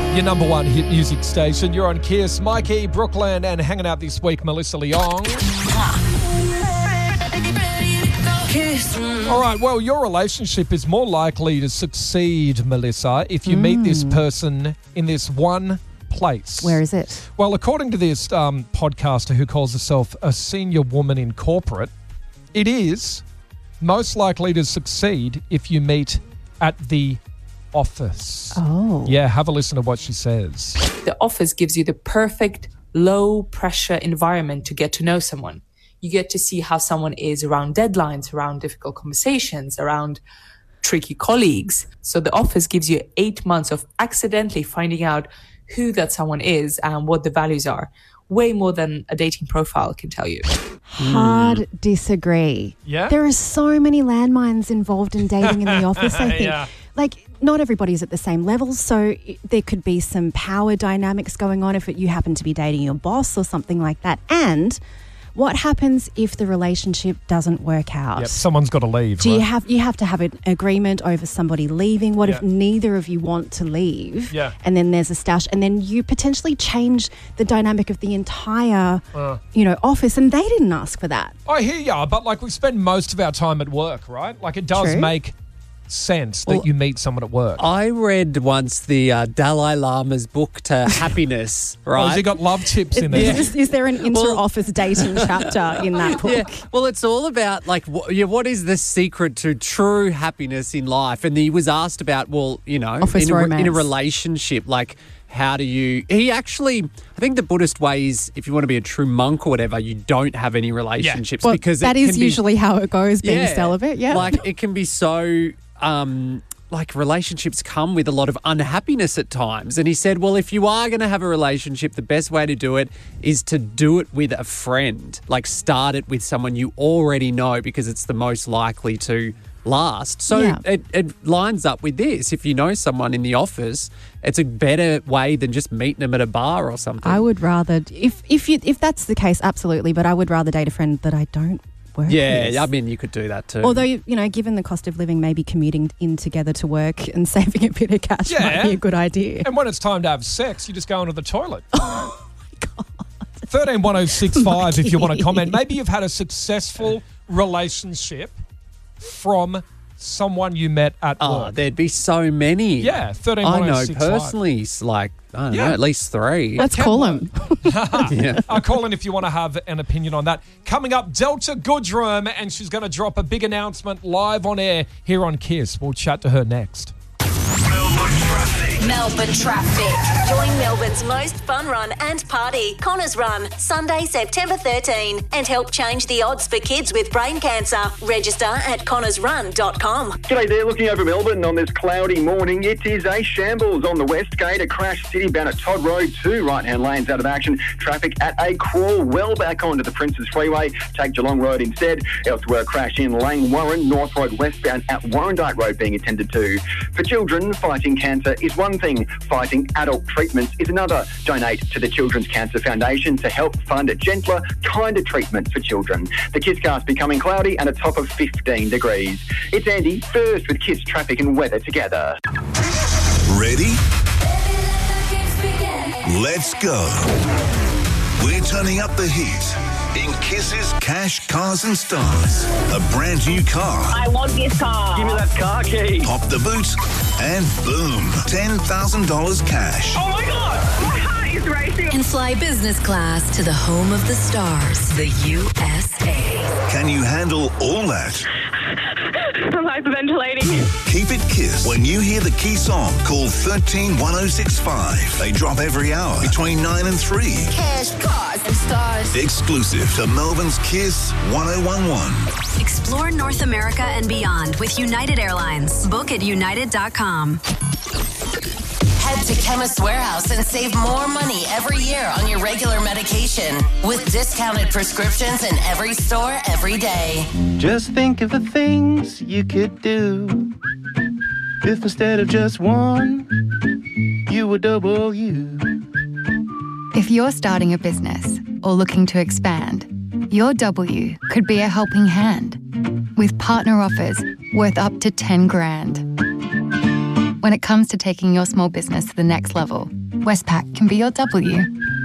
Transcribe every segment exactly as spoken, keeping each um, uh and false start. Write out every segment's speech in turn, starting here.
Your number one hit music station. You're on Kiss. Mikey, Brooklyn, and hanging out this week, Melissa Leong. Kiss. All right, well, your relationship is more likely to succeed, Melissa, if you mm. meet this person in this one place. Where is it? Well, according to this um, podcaster who calls herself a senior woman in corporate, it is most likely to succeed if you meet at the office. Oh. Yeah, have a listen to what she says. The office gives you the perfect low-pressure environment to get to know someone. You get to see how someone is around deadlines, around difficult conversations, around tricky colleagues. So the office gives you eight months of accidentally finding out who that someone is and what the values are. Way more than a dating profile can tell you. Hard mm. disagree. Yeah? There are so many landmines involved in dating in the office, I think. Yeah. Like, not everybody's at the same level, so there could be some power dynamics going on if it, you happen to be dating your boss or something like that. And what happens if the relationship doesn't work out? Yep, someone's got to leave. Do right? you have you have to have an agreement over somebody leaving? What yeah. if neither of you want to leave? Yeah. And then there's a stash, and then you potentially change the dynamic of the entire, uh. you know, office, and they didn't ask for that. I hear ya, but like we spend most of our time at work, right? Like it does True. make sense that well, you meet someone at work. I read once the uh, Dalai Lama's book to happiness, right? Oh, has he got love tips in there? Yeah. Is, is there an inter-office dating chapter in that book? Yeah. Well, it's all about like, wh- yeah, what is the secret to true happiness in life? And he was asked about, well, you know, Office in a, romance. in a relationship, like how do you? He actually, I think the Buddhist way is, if you want to be a true monk or whatever, you don't have any relationships Well, because that it is can be, usually how it goes. Being yeah, celibate, yeah. Like it can be so. Um, like relationships come with a lot of unhappiness at times. And he said, well, if you are going to have a relationship, the best way to do it is to do it with a friend. Like start it with someone you already know because it's the most likely to last. So Yeah. it, it lines up with this. If you know someone in the office, it's a better way than just meeting them at a bar or something. I would rather, if if you if that's the case, absolutely. But I would rather date a friend that I don't work Yeah, with. I mean, you could do that too. Although, you know, given the cost of living, maybe commuting in together to work and saving a bit of cash Yeah. might be a good idea. And when it's time to have sex, you just go into the toilet. Oh, my God. thirteen one oh six five if you want to Mikey. comment. Maybe you've had a successful relationship from someone you met at oh, work. there'd be so many. Yeah, thirteen I one know oh six five. personally, it's like, I don't Yeah. know, at least three. Let's can call work. him. Yeah. I'll call in if you want to have an opinion on that. Coming up, Delta Goodrum, and she's going to drop a big announcement live on air here on Kiss. We'll chat to her next. Melbourne traffic. Melbourne traffic. Join Melbourne's most fun run and party, Connors Run, Sunday, September thirteenth, and help change the odds for kids with brain cancer. Register at connors run dot com. G'day there, looking over Melbourne on this cloudy morning. It is a shambles on the West Gate, a crash city bound at Todd Road, two right-hand lanes out of action. Traffic at a crawl well back onto the Princes Freeway. Take Geelong Road instead. Elsewhere, a crash in Lane Warren, North Road westbound at Warrandyte Road being attended to. For children, fighting cancer is one thing. Fighting adult treatments is another. Donate to the Children's Cancer Foundation to help fund a gentler, kinder treatment for children. The Kisscast becoming cloudy and a top of fifteen degrees. It's Andy, first with Kiss traffic and weather together. Ready? Let's go. We're turning up the heat in Kiss's Cash, Cars and Stars. A brand new car. I want this car. Give me that car key. Pop the boot and boom, ten thousand dollars cash. Oh my God, my heart is racing. And fly business class to the home of the stars, the U S A. Can you handle all that? I'm hyperventilating. Keep it Kiss. When you hear the key song, call one three one oh six five. They drop every hour between nine and three. Cash, cars and stars. Exclusive to Melbourne's Kiss one oh one one. Explore North America and beyond with United Airlines. Book at united dot com. Head to Chemist Warehouse and save more money every year on your regular medication with discounted prescriptions in every store every day. Just think of the things you could do if instead of just one, you were double you. If you're starting a business or looking to expand, your W could be a helping hand with partner offers worth up to ten grand. When it comes to taking your small business to the next level, Westpac can be your W.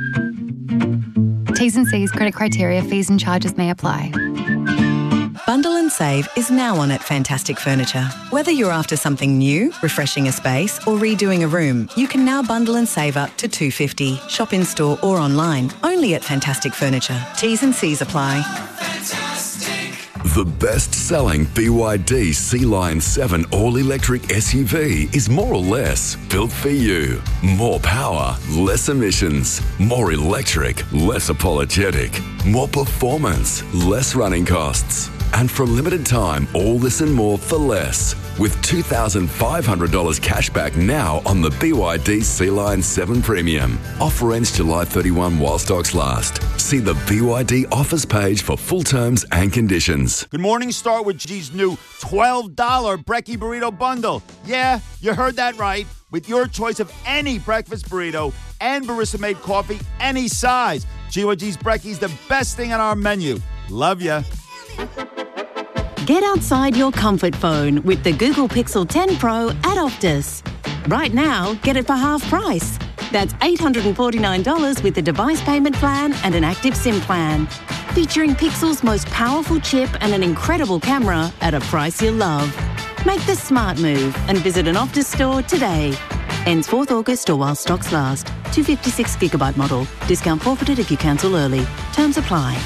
T's and C's, credit criteria, fees and charges may apply. Bundle and Save is now on at Fantastic Furniture. Whether you're after something new, refreshing a space or redoing a room, you can now bundle and save up to two hundred fifty dollars. Shop in store or online, only at Fantastic Furniture. T's and C's apply. The best-selling B Y D Sea Lion seven all-electric S U V is more or less built for you. More power, less emissions. More electric, less apologetic. More performance, less running costs. And for a limited time, all this and more for less. With two thousand five hundred dollars cash back now on the B Y D Sea Lion seven Premium. Offer ends July thirty-first while stocks last. See the B Y D offers page for full terms and conditions. Good morning. Start with G's new twelve dollars Brekkie Burrito Bundle. Yeah, you heard that right. With your choice of any breakfast burrito and barista-made coffee, any size. G Y G's Brekkie's the best thing on our menu. Love ya. Get outside your comfort phone with the Google Pixel ten Pro at Optus. Right now, get it for half price. That's eight hundred forty-nine dollars with a device payment plan and an active SIM plan. Featuring Pixel's most powerful chip and an incredible camera at a price you'll love. Make the smart move and visit an Optus store today. Ends fourth of August or while stocks last. two hundred fifty-six gigabyte model. Discount forfeited if you cancel early. Terms apply.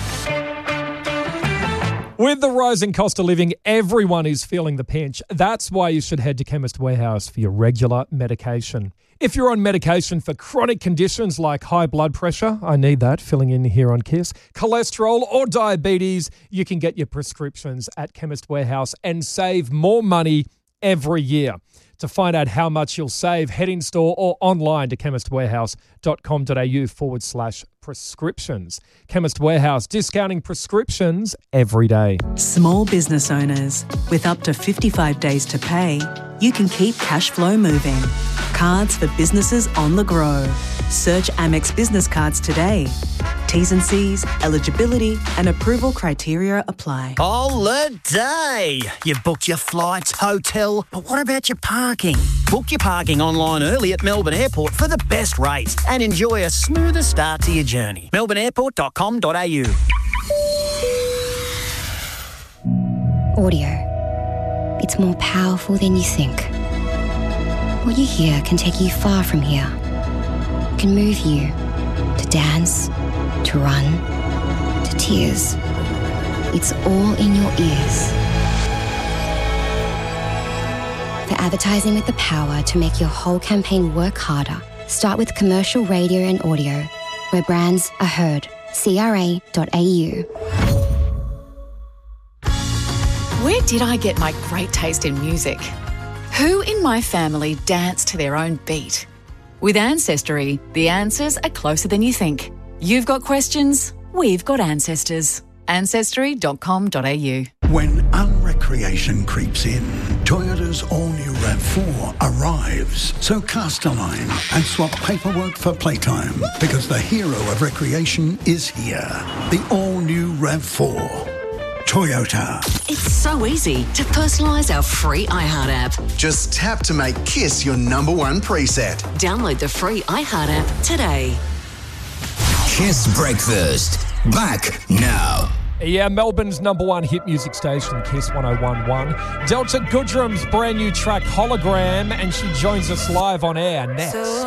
With the rising cost of living, everyone is feeling the pinch. That's why you should head to Chemist Warehouse for your regular medication. If you're on medication for chronic conditions like high blood pressure, I need that, filling in here on KISS, cholesterol or diabetes, you can get your prescriptions at Chemist Warehouse and save more money every year. To find out how much you'll save, head in store or online to chemistwarehouse.com.au forward slash prescriptions. Chemist Warehouse, discounting prescriptions every day. Small business owners, with up to fifty-five days to pay, you can keep cash flow moving. Cards for businesses on the grow. Search Amex Business Cards today. T's and C's, eligibility and approval criteria apply. Holiday! You've booked your flights, hotel, but what about your parking? Book your parking online early at Melbourne Airport for the best rates and enjoy a smoother start to your journey. melbourne airport dot com dot a u. Audio. It's more powerful than you think. What you hear can take you far from here. It can move you to dance, to run, to tears. It's all in your ears. For advertising with the power to make your whole campaign work harder, start with commercial radio and audio, where brands are heard. C R A dot A U. Where did I get my great taste in music? Who in my family dance to their own beat? With Ancestry, the answers are closer than you think. You've got questions, we've got ancestors. ancestry dot com dot a u. When unrecreation creeps in, Toyota's all-new RAV four arrives. So cast a line and swap paperwork for playtime, because the hero of recreation is here. The all-new RAV four. Toyota. It's so easy to personalise our free iHeart app. Just tap to make KISS your number one preset. Download the free iHeart app today. KISS Breakfast. Back now. Yeah, Melbourne's number one hit music station, KISS one oh one point one. Delta Goodrum's brand new track, Hologram, and she joins us live on air next. So